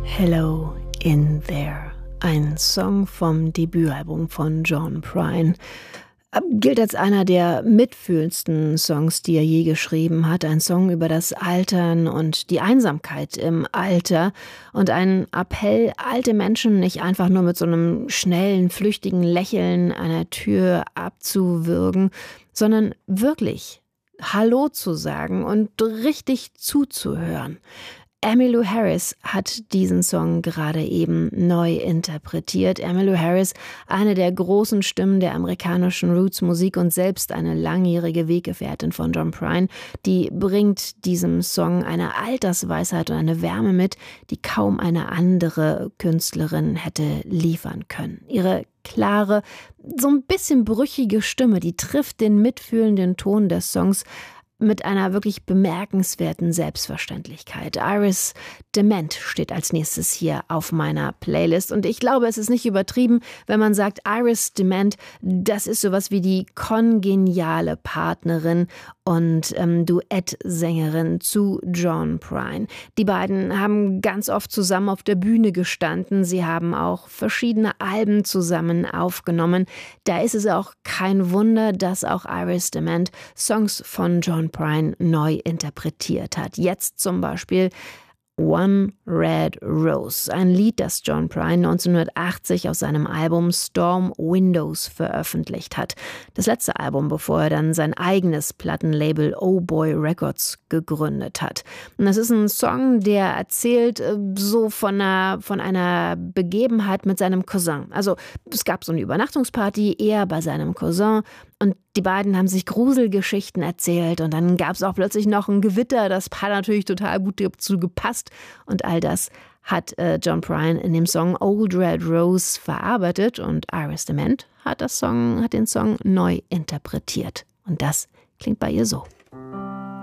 Hello in There, ein Song vom Debütalbum von John Prine. Gilt als einer der mitfühlendsten Songs, die er je geschrieben hat. Ein Song über das Altern und die Einsamkeit im Alter und ein Appell, alte Menschen nicht einfach nur mit so einem schnellen, flüchtigen Lächeln einer Tür abzuwürgen, sondern wirklich Hallo zu sagen und richtig zuzuhören. Emmylou Harris hat diesen Song gerade eben neu interpretiert. Emmylou Harris, eine der großen Stimmen der amerikanischen Roots-Musik und selbst eine langjährige Weggefährtin von John Prine, die bringt diesem Song eine Altersweisheit und eine Wärme mit, die kaum eine andere Künstlerin hätte liefern können. Ihre klare, so ein bisschen brüchige Stimme, die trifft den mitfühlenden Ton des Songs mit einer wirklich bemerkenswerten Selbstverständlichkeit. Iris DeMent steht als nächstes hier auf meiner Playlist. Und ich glaube, es ist nicht übertrieben, wenn man sagt, Iris DeMent, das ist sowas wie die kongeniale Partnerin und Duettsängerin zu John Prine. Die beiden haben ganz oft zusammen auf der Bühne gestanden. Sie haben auch verschiedene Alben zusammen aufgenommen. Da ist es auch kein Wunder, dass auch Iris DeMent Songs von John Prine neu interpretiert hat. Jetzt zum Beispiel One Red Rose, ein Lied, das John Prine 1980 aus seinem Album Storm Windows veröffentlicht hat. Das letzte Album, bevor er dann sein eigenes Plattenlabel Oh Boy Records gegründet hat. Und das ist ein Song, der erzählt so von einer Begebenheit mit seinem Cousin. Also es gab so eine Übernachtungsparty, er bei seinem Cousin, und die beiden haben sich Gruselgeschichten erzählt und dann gab es auch plötzlich noch ein Gewitter, das hat natürlich total gut dazu gepasst und all das hat John Prine in dem Song Old Red Rose verarbeitet und Iris DeMent hat den Song neu interpretiert und das klingt bei ihr so.